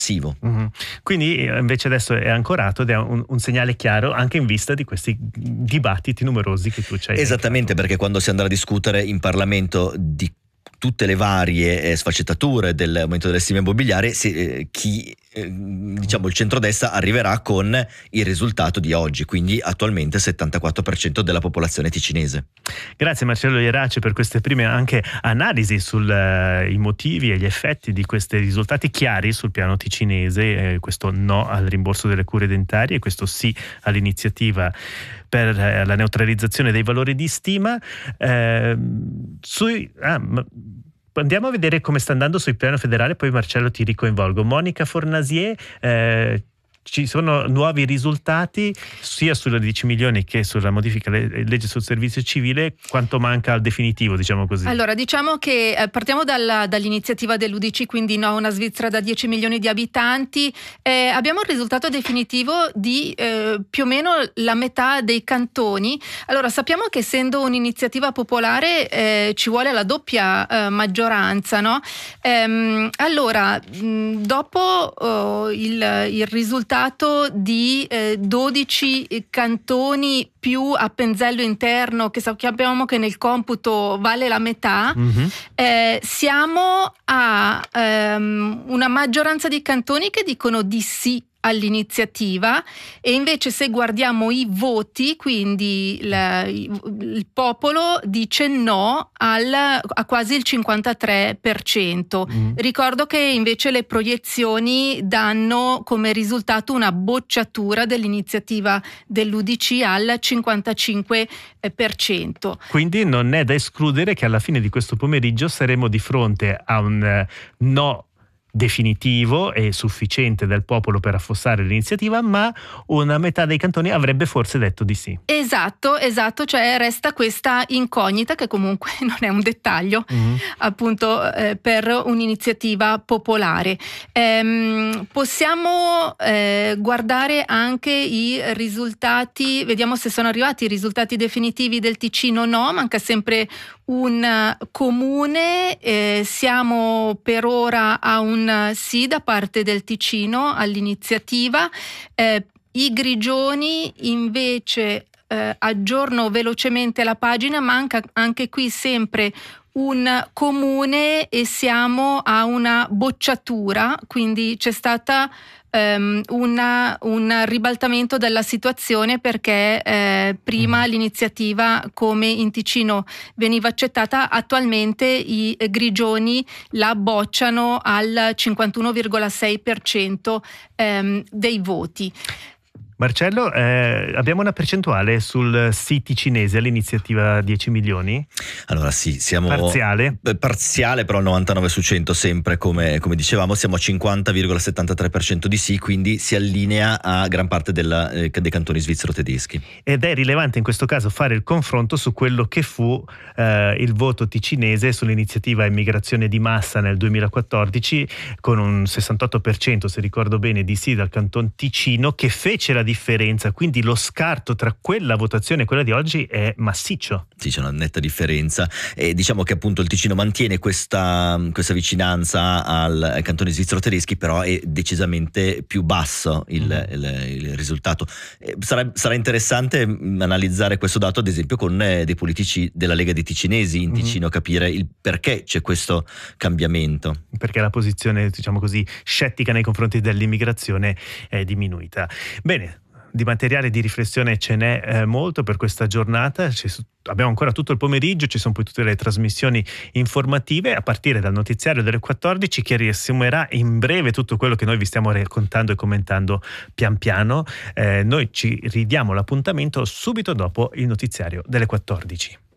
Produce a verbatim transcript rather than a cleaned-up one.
Mm-hmm. Quindi invece adesso è ancorato ed è un, un segnale chiaro anche in vista di questi dibattiti numerosi che tu ci hai esattamente elencato. Perché quando si andrà a discutere in Parlamento di tutte le varie eh, sfaccettature dell'aumento delle stime immobiliari, si, eh, chi eh, diciamo il centrodestra arriverà con il risultato di oggi, quindi attualmente il settantaquattro per cento della popolazione ticinese. Grazie Marcello Ierace per queste prime anche analisi sui uh, motivi e gli effetti di questi risultati chiari sul piano ticinese, eh, questo no al rimborso delle cure dentarie, questo sì all'iniziativa per eh, la neutralizzazione dei valori di stima. Eh, sui, ah, ma, andiamo a vedere come sta andando sul piano federale, poi Marcello ti ricoinvolgo. Monica Fornasier, eh, ci sono nuovi risultati sia sulla dieci milioni che sulla modifica le, legge sul servizio civile. Quanto manca al definitivo, diciamo così? Allora, diciamo che eh, partiamo dalla, dall'iniziativa dell'U D C, quindi no, una Svizzera da dieci milioni di abitanti. Eh, abbiamo il risultato definitivo di eh, più o meno la metà dei cantoni. Allora, sappiamo che essendo un'iniziativa popolare eh, ci vuole la doppia eh, maggioranza, no? Ehm, allora, mh, dopo oh, il, il risultato di eh, dodici cantoni più Appenzello interno, che sappiamo che nel computo vale la metà, mm-hmm. eh, siamo a um, una maggioranza di cantoni che dicono di sì all'iniziativa, e invece se guardiamo i voti, quindi il, il popolo dice no al, a quasi il cinquantatré per cento. Mm. Ricordo che invece le proiezioni danno come risultato una bocciatura dell'iniziativa dell'U D C al cinquantacinque per cento. Quindi non è da escludere che alla fine di questo pomeriggio saremo di fronte a un no definitivo e sufficiente del popolo per affossare l'iniziativa, ma una metà dei cantoni avrebbe forse detto di sì. Esatto, esatto, cioè resta questa incognita che comunque non è un dettaglio, mm-hmm. appunto eh, per un'iniziativa popolare. Ehm, possiamo eh, guardare anche i risultati, vediamo se sono arrivati i risultati definitivi del Ticino. No, manca sempre un comune, eh, siamo per ora a un sì da parte del Ticino all'iniziativa. Eh, i Grigioni invece, eh, aggiorno velocemente la pagina, manca anche qui sempre un comune e siamo a una bocciatura, quindi c'è stata Um, una, un ribaltamento della situazione, perché eh, prima mm. l'iniziativa come in Ticino veniva accettata, attualmente i Grigioni la bocciano al cinquantuno virgola sei per cento um, dei voti. Marcello, eh, abbiamo una percentuale sul sì ticinese all'iniziativa dieci milioni? Allora sì, siamo... Parziale? Eh, parziale, però novantanove su cento sempre, come, come dicevamo, siamo a cinquanta virgola settantatré per cento di sì, quindi si allinea a gran parte della, eh, dei cantoni svizzero-tedeschi. Ed è rilevante in questo caso fare il confronto su quello che fu eh, il voto ticinese sull'iniziativa immigrazione di massa nel duemilaquattordici, con un sessantotto per cento, se ricordo bene, di sì dal canton Ticino, che fece la differenza, quindi lo scarto tra quella votazione e quella di oggi è massiccio. Sì, c'è una netta differenza, e diciamo che appunto il Ticino mantiene questa, questa vicinanza al, ai cantoni svizzero-tedeschi, però è decisamente più basso il, mm. il, il risultato. Eh, sarà, sarà interessante analizzare questo dato ad esempio con eh, dei politici della Lega dei Ticinesi in Ticino, mm. capire il perché c'è questo cambiamento. Perché la posizione, diciamo così, scettica nei confronti dell'immigrazione è diminuita. Bene, di materiale di riflessione ce n'è eh, molto per questa giornata. Ci, abbiamo ancora tutto il pomeriggio, ci sono poi tutte le trasmissioni informative a partire dal notiziario delle quattordici, che riassumerà in breve tutto quello che noi vi stiamo raccontando e commentando pian piano. Eh, noi ci ridiamo l'appuntamento subito dopo il notiziario delle quattordici.